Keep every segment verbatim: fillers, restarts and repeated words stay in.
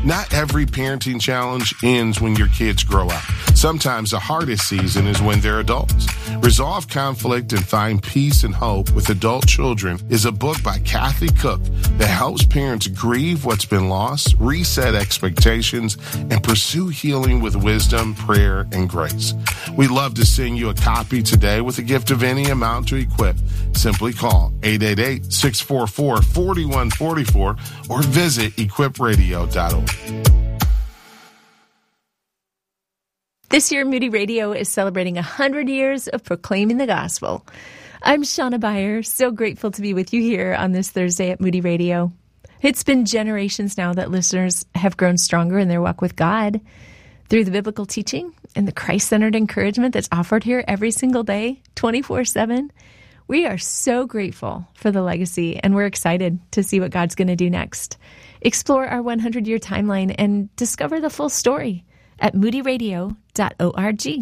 Not every parenting challenge ends when your kids grow up. Sometimes the hardest season is when they're adults. Resolve Conflict and Find Peace and Hope with Adult Children is a book by Kathy Cook that helps parents grieve what's been lost, reset expectations, and pursue healing with wisdom, prayer, and grace. We'd love to send you a copy today with a gift of any amount to equip. Simply call eight eight eight, six four four, four one four four or visit equip radio dot org. This year, Moody Radio is celebrating one hundred years of proclaiming the gospel. I'm Shauna Beyer, so grateful to be with you here on this Thursday at Moody Radio. It's been generations now that listeners have grown stronger in their walk with God through the biblical teaching and the Christ-centered encouragement that's offered here every single day, twenty-four seven. We are so grateful for the legacy, and we're excited to see what God's going to do next. Explore our one hundred year timeline and discover the full story at moody radio dot org.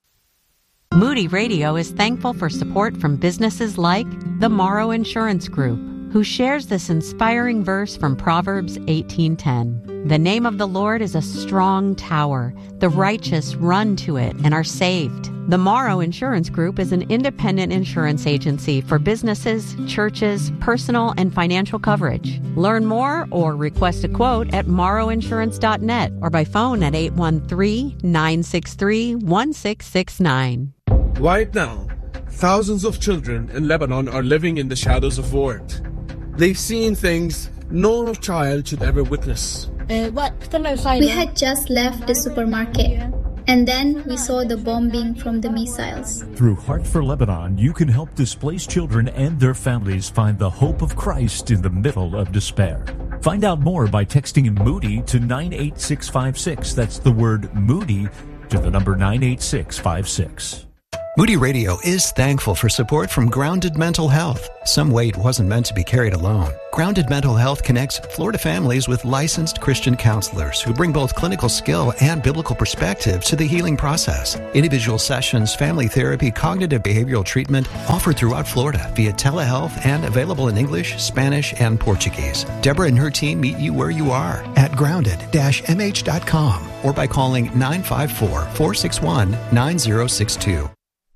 Moody Radio is thankful for support from businesses like the Morrow Insurance Group, who shares this inspiring verse from Proverbs eighteen ten. The name of the Lord is a strong tower. The righteous run to it and are saved. The Morrow Insurance Group is an independent insurance agency for businesses, churches, personal, and financial coverage. Learn more or request a quote at morrow insurance dot net or by phone at eight one three, nine six three, one six six nine. Right now, thousands of children in Lebanon are living in the shadows of war. They've seen things no child should ever witness. We had just left the supermarket, and then we saw the bombing from the missiles. Through Heart for Lebanon, you can help displaced children and their families find the hope of Christ in the middle of despair. Find out more by texting Moody to nine eight six five six. That's the word Moody to the number nine eight six five six. Moody Radio is thankful for support from Grounded Mental Health. Some weight wasn't meant to be carried alone. Grounded Mental Health connects Florida families with licensed Christian counselors who bring both clinical skill and biblical perspective to the healing process. Individual sessions, family therapy, cognitive behavioral treatment offered throughout Florida via telehealth and available in English, Spanish, and Portuguese. Deborah and her team meet you where you are at grounded dash m h dot com or by calling nine five four, four six one, nine zero six two.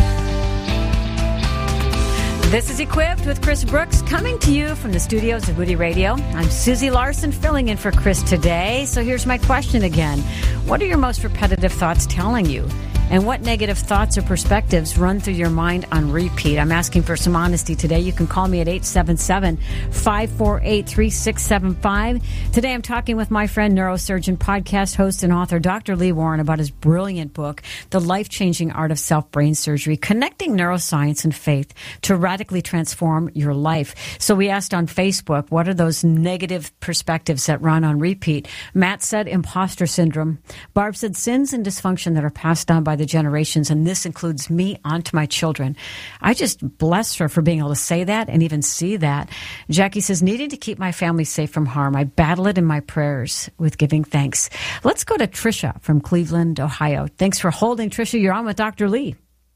This is Equipped with Chris Brooks, coming to you from the studios of Moody Radio. I'm Susie Larson, filling in for Chris today. So here's my question again. What are your most repetitive thoughts telling you? And what negative thoughts or perspectives run through your mind on repeat? I'm asking for some honesty today. You can call me at eight seven seven, five four eight, three six seven five. Today I'm talking with my friend, neurosurgeon, podcast host, and author, Doctor Lee Warren, about his brilliant book, The Life-Changing Art of Self-Brain Surgery, Connecting Neuroscience and Faith to Radically Transform Your Life. So we asked on Facebook, what are those negative perspectives that run on repeat? Matt said imposter syndrome. Barb said sins and dysfunction that are passed on by the generations, and this includes me onto my children. I just bless her for being able to say that and even see that. Jackie says, needing to keep my family safe from harm. I battle it in my prayers with giving thanks. Let's go to Tricia from Cleveland, Ohio. Thanks for holding, Tricia. You're on with Doctor Lee.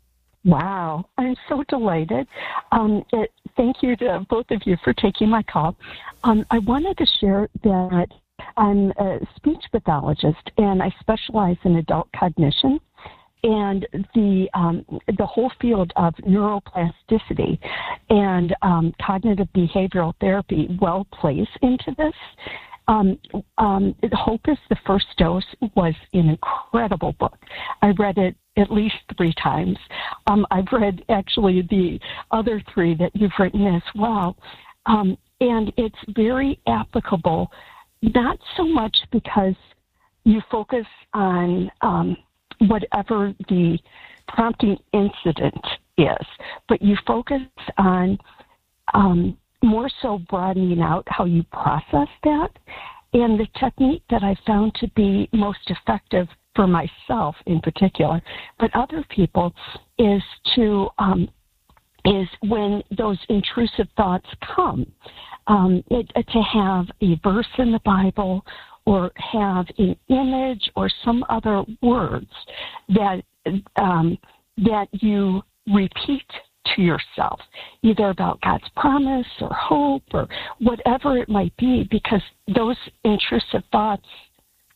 Wow. I'm so delighted. Um, it, thank you to both of you for taking my call. Um, I wanted to share that I'm a speech pathologist, and I specialize in adult cognition. And the um, the whole field of neuroplasticity and um, cognitive behavioral therapy well plays into this. Um, um, Hope is the First Dose was an incredible book. I read it at least three times. Um, I've read actually the other three that you've written as well. Um, and it's very applicable, not so much because you focus on um, whatever the prompting incident is, but you focus on um, more so broadening out how you process that. And the technique that I found to be most effective for myself in particular, but other people, is to um, is when those intrusive thoughts come, um, it, to have a verse in the Bible or have an image or some other words that um, that you repeat to yourself, either about God's promise or hope or whatever it might be, because those intrusive thoughts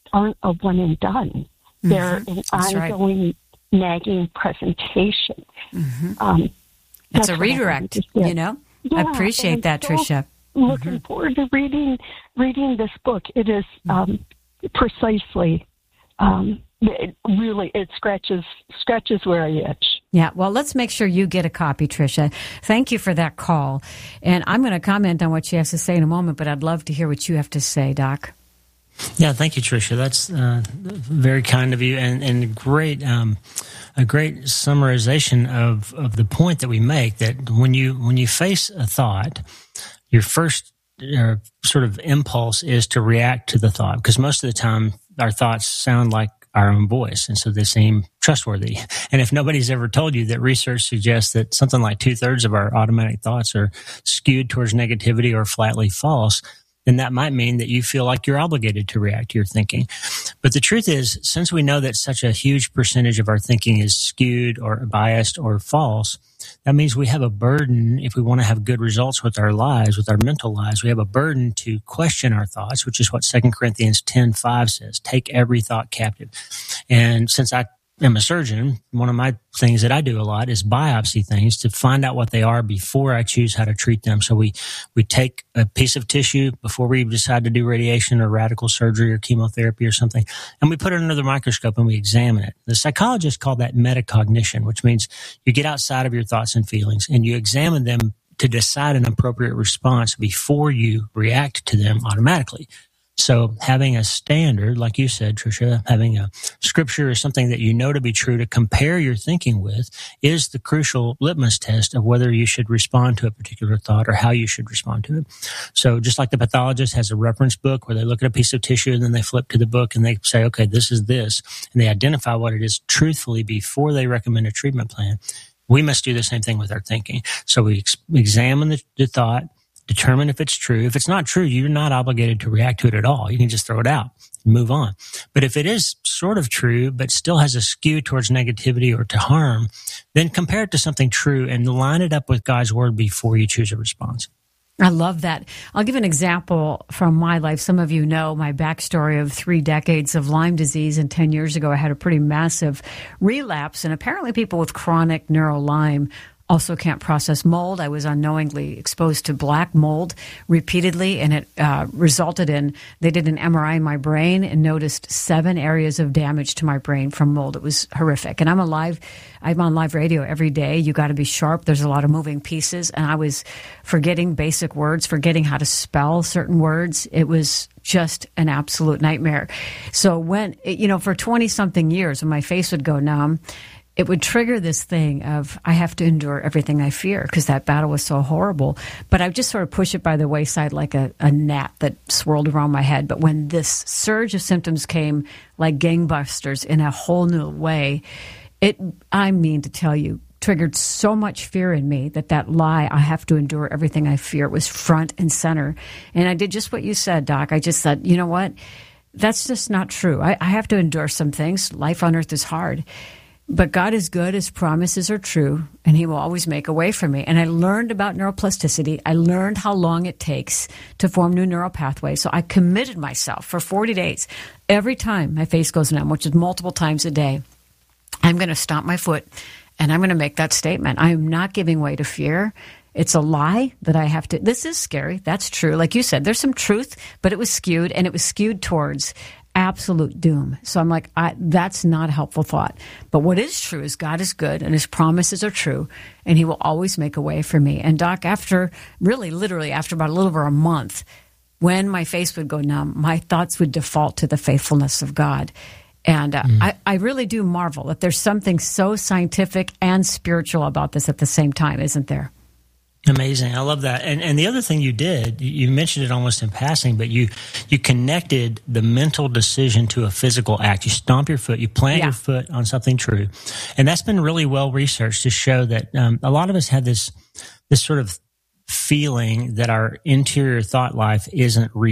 aren't a one and done. Mm-hmm. They're an That's ongoing right. nagging presentation. Mm-hmm. Um, it's a redirect, you know? Yeah, I appreciate that, so Tricia. Looking mm-hmm. forward to reading reading this book. It is um, precisely, um, it really, it scratches scratches where I itch. Yeah, well, let's make sure you get a copy, Tricia. Thank you for that call. And I'm going to comment on what she has to say in a moment, but I'd love to hear what you have to say, Doc. Yeah, thank you, Tricia. That's uh, very kind of you, and and great, um, a great summarization of, of the point that we make. That when you when you face a thought, your first uh, sort of impulse is to react to the thought, because most of the time our thoughts sound like our own voice, and so they seem trustworthy. And if nobody's ever told you that research suggests that something like two thirds of our automatic thoughts are skewed towards negativity or flatly false, then that might mean that you feel like you're obligated to react to your thinking. But the truth is, since we know that such a huge percentage of our thinking is skewed or biased or false, that means we have a burden, if we want to have good results with our lives, with our mental lives, we have a burden to question our thoughts, which is what Second Corinthians ten five says, take every thought captive. And since I am a surgeon, one of my things that I do a lot is biopsy things to find out what they are before I choose how to treat them. So we, we take a piece of tissue before we decide to do radiation or radical surgery or chemotherapy or something, and we put it under the microscope and we examine it. The psychologists call that metacognition, which means you get outside of your thoughts and feelings and you examine them to decide an appropriate response before you react to them automatically. So having a standard, like you said, Tricia, having a scripture or something that you know to be true to compare your thinking with is the crucial litmus test of whether you should respond to a particular thought or how you should respond to it. So just like the pathologist has a reference book where they look at a piece of tissue and then they flip to the book and they say, okay, this is this, and they identify what it is truthfully before they recommend a treatment plan, we must do the same thing with our thinking. So we ex- examine the, the thought, determine if it's true. If it's not true, you're not obligated to react to it at all. You can just throw it out and move on. But if it is sort of true, but still has a skew towards negativity or to harm, then compare it to something true and line it up with God's word before you choose a response. I love that. I'll give an example from my life. Some of you know my backstory of three decades of Lyme disease, and ten years ago I had a pretty massive relapse, and apparently people with chronic neuro Lyme also can't process mold. I was unknowingly exposed to black mold repeatedly, and it uh, resulted in, they did an M R I in my brain and noticed seven areas of damage to my brain from mold. It was horrific. And I'm alive. I'm on live radio every day. You got to be sharp. There's a lot of moving pieces. And I was forgetting basic words, forgetting how to spell certain words. It was just an absolute nightmare. So when, you know, for twenty something years, when my face would go numb, it would trigger this thing of, I have to endure everything I fear, because that battle was so horrible. But I would just sort of push it by the wayside like a, a gnat that swirled around my head. But when this surge of symptoms came like gangbusters in a whole new way, it, I mean to tell you, triggered so much fear in me that that lie, I have to endure everything I fear, was front and center. And I did just what you said, Doc. I just said, you know what? That's just not true. I, I have to endure some things. Life on earth is hard. But God is good, His promises are true, and He will always make a way for me. And I learned about neuroplasticity. I learned how long it takes to form new neural pathways. So I committed myself for forty days. Every time my face goes numb, which is multiple times a day, I'm going to stomp my foot, and I'm going to make that statement. I am not giving way to fear. It's a lie that I have to. This is scary. That's true. Like you said, there's some truth, but it was skewed, and it was skewed towards absolute doom. So I'm like, I, that's not a helpful thought. But what is true is God is good and His promises are true, and He will always make a way for me. And Doc, after, really literally after about a little over a month, when my face would go numb, my thoughts would default to the faithfulness of God. And uh, mm. I, I really do marvel that there's something so scientific and spiritual about this at the same time, isn't there? Amazing. I love that. And and the other thing you did, you mentioned it almost in passing, but you you connected the mental decision to a physical act. You stomp your foot, you plant yeah. your foot on something true. And that's been really well researched to show that um, a lot of us have this this sort of feeling that our interior thought life isn't real.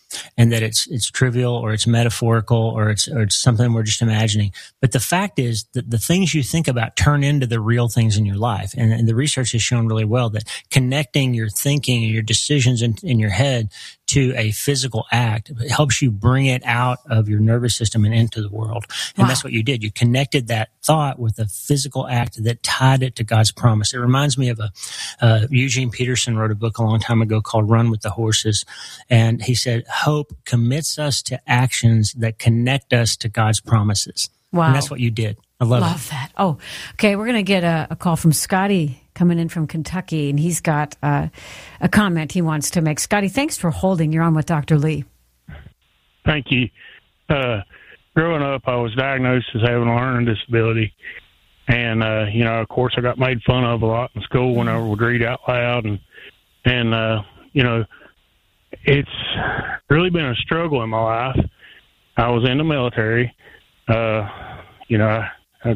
and that it's it's trivial or it's metaphorical or it's or it's something we're just imagining. But the fact is that the things you think about turn into the real things in your life. And, and the research has shown really well that connecting your thinking and your decisions in, in your head to a physical act helps you bring it out of your nervous system and into the world. And wow. That's what you did. You connected that thought with a physical act that tied it to God's promise. It reminds me of a, uh, Eugene Peterson wrote a book a long time ago called Run with the Horses. And he said, hope commits us to actions that connect us to God's promises. Wow. And that's what you did. I love, love it. that. Oh, okay. We're going to get a, a call from Scotty coming in from Kentucky, and he's got uh, a comment he wants to make. Scotty, thanks for holding. You're on with Doctor Lee. Thank you. Uh, growing up, I was diagnosed as having a learning disability. And, uh, you know, of course, I got made fun of a lot in school when I would read out loud. And, and uh, you know, it's really been a struggle in my life. I was in the military. Uh, you know, I, I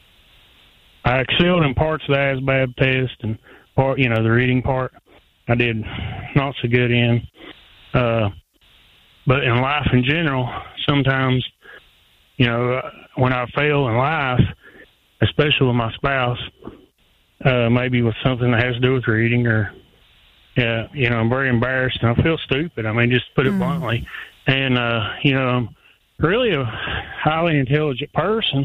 I excelled in parts of the A S V A B test and part, you know, the reading part I did not so good in. Uh, but in life in general, sometimes, you know, when I fail in life, especially with my spouse, uh, maybe with something that has to do with reading or, yeah, you know, I'm very embarrassed and I feel stupid. I mean, just to put it mm. bluntly. And, uh, you know, I'm really a highly intelligent person.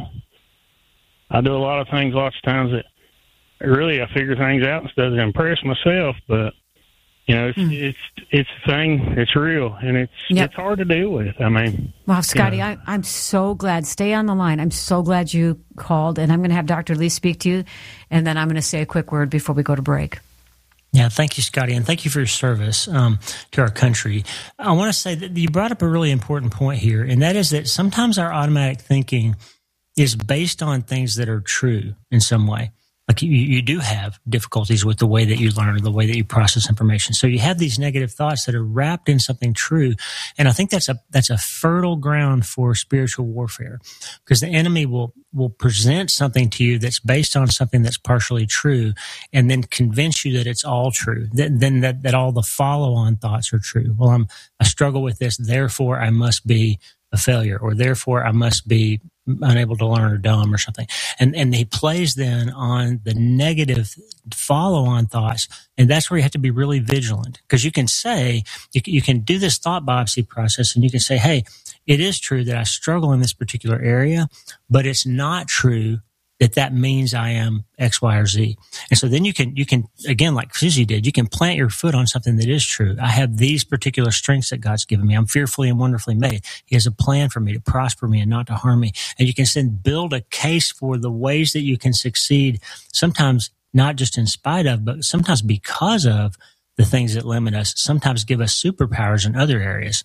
I do a lot of things lots of times that really I figure things out instead of impress myself, but you know, it's, mm. it's, it's a thing, it's real, and it's, yep. it's hard to deal with. I mean. Wow, Scotty, you know. I, I'm so glad. Stay on the line. I'm so glad you called, and I'm going to have Doctor Lee speak to you, and then I'm going to say a quick word before we go to break. Yeah, thank you, Scotty, and thank you for your service um, to our country. I want to say that you brought up a really important point here, and that is that sometimes our automatic thinking is based on things that are true in some way. Like you, you do have difficulties with the way that you learn or the way that you process information. So you have these negative thoughts that are wrapped in something true. And I think that's a, that's a fertile ground for spiritual warfare, because the enemy will, will present something to you that's based on something that's partially true and then convince you that it's all true. That, then that, that all the follow-on thoughts are true. Well, I'm, I struggle with this, therefore I must be a failure, or therefore I must be unable to learn or dumb or something. And and he plays then on the negative follow-on thoughts. And that's where you have to be really vigilant, because you can say, you, you can do this thought biopsy process and you can say, hey, it is true that I struggle in this particular area, but it's not true that that means I am X, Y, or Z. And so then you can, you can, again, like Susie did, you can plant your foot on something that is true. I have these particular strengths that God's given me. I'm fearfully and wonderfully made. He has a plan for me to prosper me and not to harm me. And you can then build a case for the ways that you can succeed, sometimes not just in spite of, but sometimes because of the things that limit us, sometimes give us superpowers in other areas.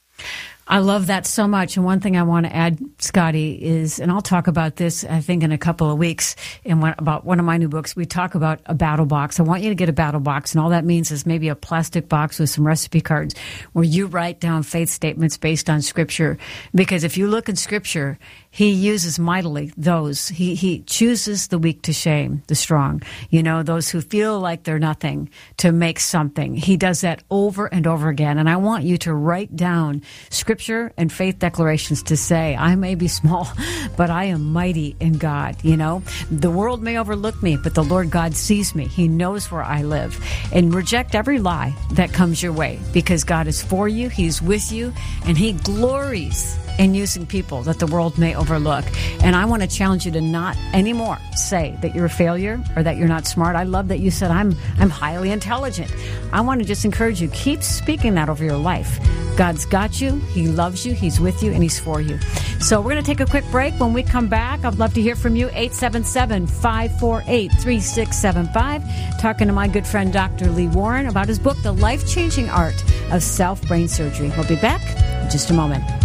I love that so much. And one thing I want to add, Scotty, is, and I'll talk about this, I think, in a couple of weeks, in one, about one of my new books, we talk about a battle box. I want you to get a battle box, and all that means is maybe a plastic box with some recipe cards where you write down faith statements based on Scripture. Because if you look in Scripture, he uses mightily those. He, he chooses the weak to shame the strong. You know, those who feel like they're nothing to make something. He does that over and over again. And I want you to write down Scripture and faith declarations to say, I may be small, but I am mighty in God. You know, the world may overlook me, but the Lord God sees me. He knows where I live. And reject every lie that comes your way, because God is for you. He's with you, and he glories in using people that the world may overlook. And I want to challenge you to not anymore say that you're a failure or that you're not smart. I love that you said, I'm I'm highly intelligent. I want to just encourage you, keep speaking that over your life. God's got you. He loves you. He's with you, and he's for you. So we're going to take a quick break. When we come back, I'd love to hear from you. eight seven seven, five four eight, three six seven five. Talking to my good friend, Doctor Lee Warren, about his book, The Life-Changing Art of Self-Brain Surgery. We'll be back in just a moment.